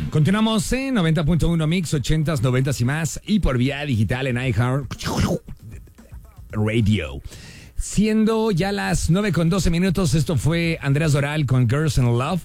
Continuamos en 90.1 Mix, 80s, 90s y más, y por vía digital en iHeart Radio. Siendo ya las 9:12, esto fue Andrés Doral con Girls in Love.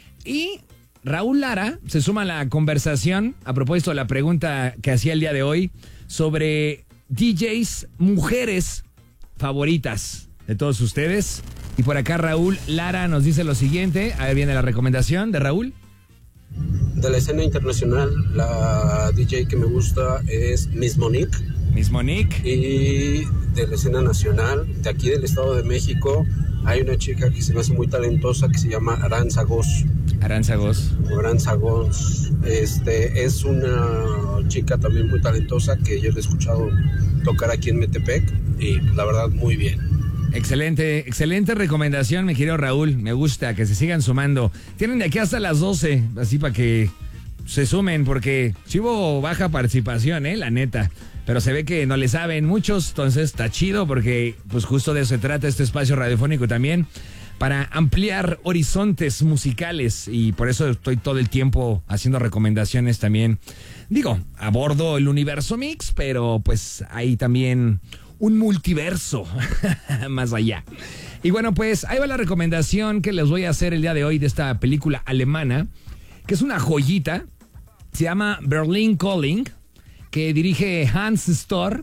Y Raúl Lara se suma a la conversación a propósito de la pregunta que hacía el día de hoy sobre DJs mujeres favoritas de todos ustedes. Y por acá Raúl Lara nos dice lo siguiente. A ver, viene la recomendación de Raúl. De la escena internacional, la DJ que me gusta es Miss Monique. Miss Monique. Y de la escena nacional, de aquí del Estado de México, hay una chica que se me hace muy talentosa que se llama Aranza Gos. Aranza Gos. Aranza Gos. Es una chica también muy talentosa que yo le he escuchado tocar aquí en Metepec y la verdad muy bien. Excelente recomendación, mi querido Raúl. Me gusta que se sigan sumando. Tienen de aquí hasta las 12, así para que se sumen, porque sí hubo baja participación, la neta. Pero se ve que no le saben muchos, entonces está chido porque pues justo de eso se trata este espacio radiofónico también, para ampliar horizontes musicales, y por eso estoy todo el tiempo haciendo recomendaciones también. Digo, abordo el universo mix, pero pues hay también un multiverso más allá. Y bueno, pues ahí va la recomendación que les voy a hacer el día de hoy de esta película alemana, que es una joyita. Se llama Berlin Calling, que dirige Hans Storr.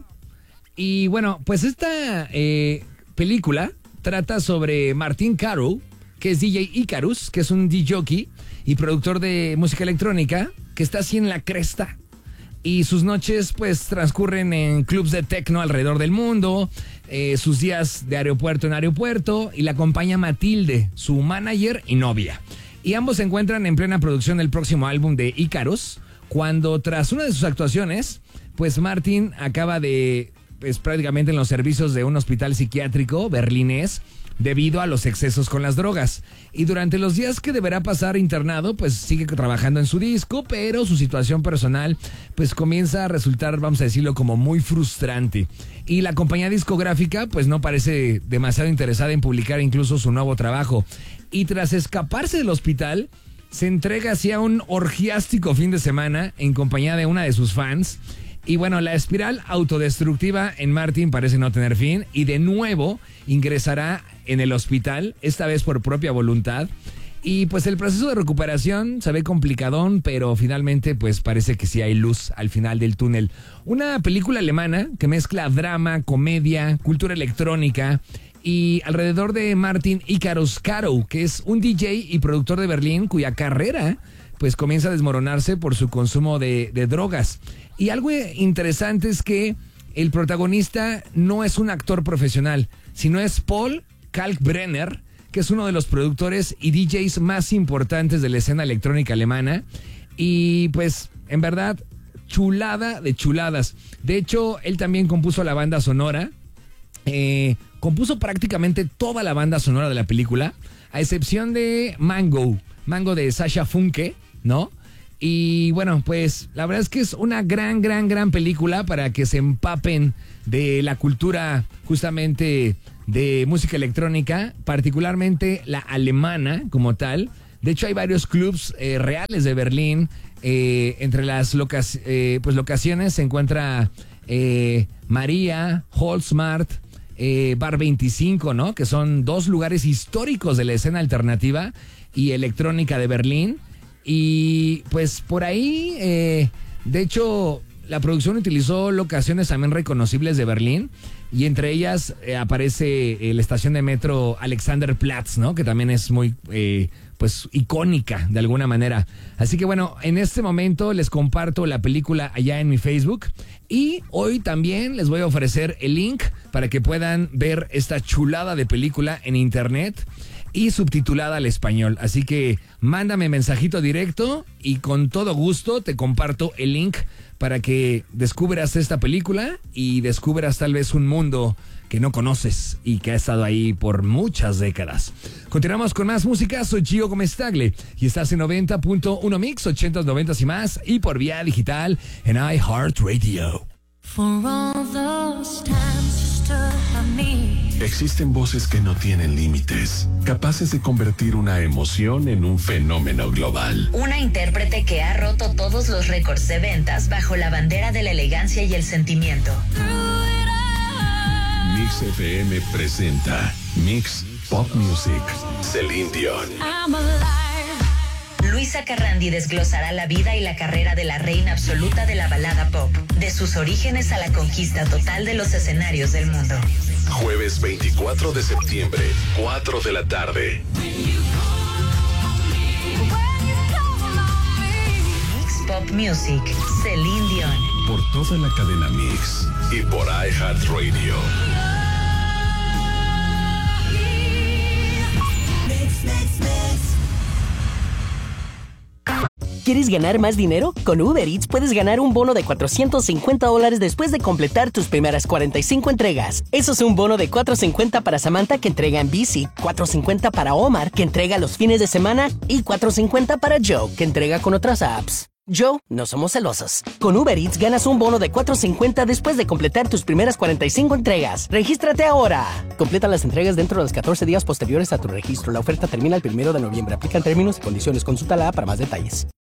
Y bueno, pues esta película trata sobre Martin Caro, que es DJ Icarus, que es un DJ y productor de música electrónica, que está así en la cresta. Y sus noches pues transcurren en clubs de techno alrededor del mundo, sus días de aeropuerto en aeropuerto, y la acompaña Matilde, su manager y novia. Y ambos se encuentran en plena producción del próximo álbum de Icarus, cuando tras una de sus actuaciones, pues Martin acaba de, pues prácticamente en los servicios de un hospital psiquiátrico berlinés, debido a los excesos con las drogas. Y durante los días que deberá pasar internado, pues sigue trabajando en su disco, pero su situación personal pues comienza a resultar, vamos a decirlo, como muy frustrante. Y la compañía discográfica pues no parece demasiado interesada en publicar incluso su nuevo trabajo. Y tras escaparse del hospital, se entrega hacia un orgiástico fin de semana en compañía de una de sus fans. Y bueno, la espiral autodestructiva en Martin parece no tener fin, y de nuevo ingresará en el hospital, esta vez por propia voluntad. Y pues el proceso de recuperación se ve complicadón, pero finalmente pues parece que sí hay luz al final del túnel. Una película alemana que mezcla drama, comedia, cultura electrónica, y alrededor de Martin Icarus Caro, que es un DJ y productor de Berlín cuya carrera pues comienza a desmoronarse por su consumo de drogas. Y algo interesante es que el protagonista no es un actor profesional, sino es Paul Kalkbrenner, que es uno de los productores y DJs más importantes de la escena electrónica alemana. Y pues, en verdad, chulada de chuladas. De hecho, él también compuso la banda sonora. Compuso prácticamente toda la banda sonora de la película, a excepción de Mango de Sasha Funke, ¿no? Y bueno, pues la verdad es que es una gran película para que se empapen de la cultura justamente de música electrónica, particularmente la alemana como tal. De hecho, hay varios clubs reales de Berlín. Entre las locaciones se encuentra María, Holzmart, Bar 25, ¿no? Que son dos lugares históricos de la escena alternativa y electrónica de Berlín. Y pues por ahí, de hecho, la producción utilizó locaciones también reconocibles de Berlín, y entre ellas aparece la estación de metro Alexanderplatz, ¿no? Que también es muy pues icónica de alguna manera. Así que bueno, en este momento les comparto la película allá en mi Facebook, y hoy también les voy a ofrecer el link para que puedan ver esta chulada de película en internet y subtitulada al español. Así que mándame mensajito directo y con todo gusto te comparto el link para que descubras esta película y descubras tal vez un mundo que no conoces y que ha estado ahí por muchas décadas. Continuamos con más música. Soy Gio Gómez Tagle y estás en 90.1 Mix, 80s, 90s y más, y por vía digital en iHeart Radio. For all those times you stood by me, Existen voces que no tienen límites, capaces de convertir una emoción en un fenómeno global. Una intérprete que ha roto todos los récords de ventas bajo la bandera de la elegancia y el sentimiento. Mix FM presenta Mix Pop Music, Celine Dion. Luisa Carrandi desglosará la vida y la carrera de la reina absoluta de la balada pop, de sus orígenes a la conquista total de los escenarios del mundo. Jueves 24 de septiembre, 4 de la tarde. Mix Pop Music, Celine Dion. Por toda la cadena Mix y por iHeartRadio. ¿Quieres ganar más dinero? Con Uber Eats puedes ganar un bono de $450 después de completar tus primeras 45 entregas. Eso es un bono de $450 para Samantha, que entrega en bici, $450 para Omar, que entrega los fines de semana, y $450 para Joe, que entrega con otras apps. Joe, no somos celosos. Con Uber Eats ganas un bono de $450 después de completar tus primeras 45 entregas. ¡Regístrate ahora! Completa las entregas dentro de los 14 días posteriores a tu registro. La oferta termina el 1 de noviembre. Aplican términos y condiciones. Consulta la app para más detalles.